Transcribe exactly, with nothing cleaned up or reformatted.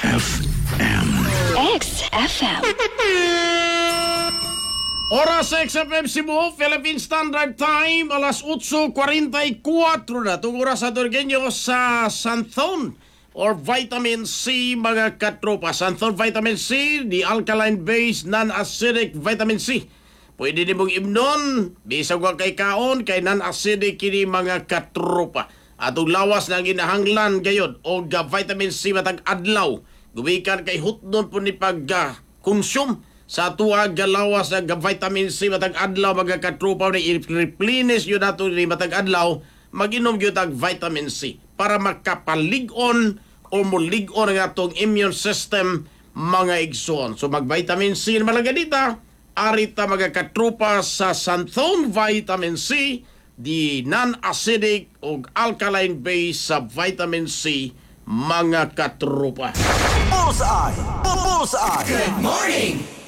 F M. X F M. Oras sa X F M Cebu, Philippine Standard Time, alas eight forty-four na. Itong oras sa Turgenyo sa Santhon or Vitamin C, mga katropa. Santhon Vitamin C, the alkaline-based non-acidic vitamin C. Pwede din mong imnon, bisag wag kay kaon, kay non-acidic kini mga katropa. Atong lawas na ginahanglan gayod o ga vitamin C matag adlaw. Gumikan kay hutdon po ni pag-consume sa tuwag galawas ng vitamin C matag adlaw mga katropa ni i-replenish yun nato ni matag adlaw mag-inom yun tag vitamin C para makapalig-on o mulig-on ang atong immune system mga igsoon. So mag-vitamin C na malagadita, arita mga katropa sa Santhon Vitamin C, the non-acidic o alkaline base sa vitamin C mga katropa. Bullseye! Bullseye! Good morning!